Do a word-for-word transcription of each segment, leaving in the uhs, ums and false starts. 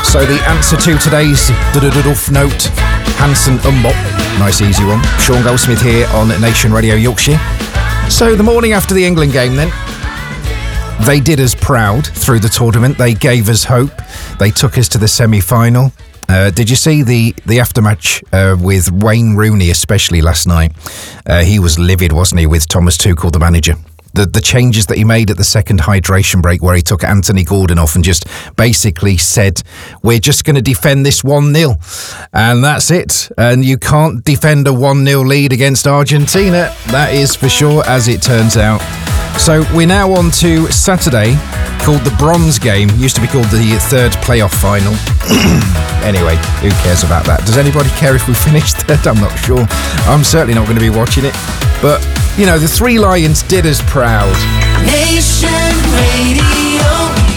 So the answer to today's duff note, Hanson Umbop. Nice easy one. Sean Goldsmith here on Nation Radio Yorkshire. So the morning after the England game then, they did us proud through the tournament. They gave us hope. They took us to the semi-final. Uh, did you see the, the aftermatch uh, with Wayne Rooney, especially last night? Uh, he was livid, wasn't he, with Thomas Tuchel, the manager? The, the changes that he made at the second hydration break, where he took Anthony Gordon off and just basically said, we're just going to defend this one nil. And that's it. And you can't defend a one nil lead against Argentina. That is for sure, as it turns out. So we're now on to Saturday, called the Bronze Game. Used to be called the third playoff final. Anyway, who cares about that? Does anybody care if we finish third? I'm not sure. I'm certainly not going to be watching it. But, you know, the Three Lions did us proud. Nation Radio.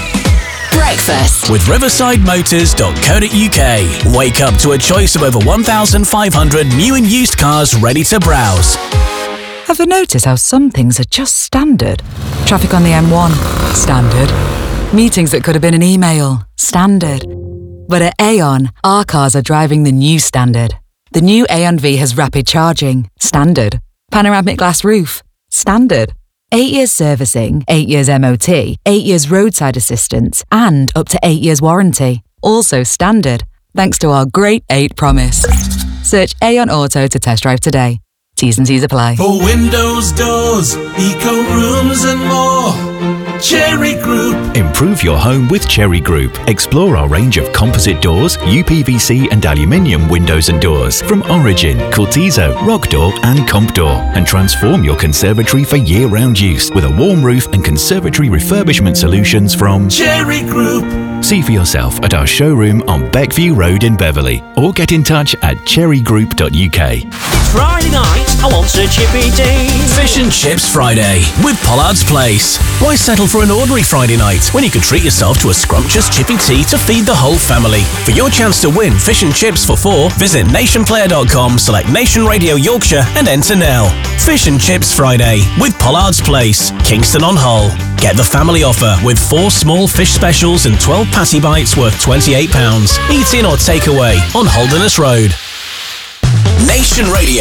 Breakfast with riverside motors dot co dot uk. Wake up to a choice of over one thousand five hundred new and used cars ready to browse. Ever notice how some things are just standard? Traffic on the M one, standard. Meetings that could have been an email, standard. But at Aon, our cars are driving the new standard. The new Aon V has rapid charging, standard. Panoramic glass roof, standard. Eight years servicing, eight years M O T, eight years roadside assistance, and up to eight years warranty. Also standard, thanks to our Great eight promise. Search Aon Auto to test drive today. T's and C's apply. For windows, doors, eco rooms and more, Cherry Group. Improve your home with Cherry Group. Explore our range of composite doors, U P V C and aluminium windows and doors from Origin, Cortizo, Rock Door and Comp Door, and transform your conservatory for year-round use with a warm roof and conservatory refurbishment solutions from Cherry Group. See for yourself at our showroom on Beckview Road in Beverley, or get in touch at cherry group dot u k. It's Friday night, I want a chippy tea. Fish and Chips Friday with Pollard's Place. Why settle for an ordinary Friday night when you could treat yourself to a scrumptious chippy tea to feed the whole family? For your chance to win fish and chips for four, visit nation player dot com, select Nation Radio Yorkshire and enter now. Fish and Chips Friday with Pollard's Place, Kingston on Hull. Get the family offer with four small fish specials and twelve patty bites worth twenty-eight pounds. Eat in or take away on Holderness Road. Nation Radio.